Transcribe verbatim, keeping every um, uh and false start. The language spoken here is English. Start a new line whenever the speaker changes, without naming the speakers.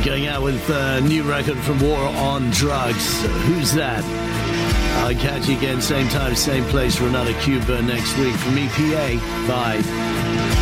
Going out with a new record from War on Drugs. Who's that? I'll catch you again, same time, same place for another Cuba next week. From E P A, bye.